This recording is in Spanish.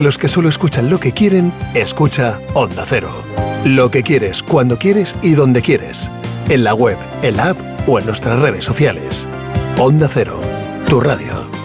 Los que solo escuchan lo que quieren, escucha Onda Cero. Lo que quieres, cuando quieres y donde quieres. En la web, en la app o en nuestras redes sociales. Onda Cero, tu radio.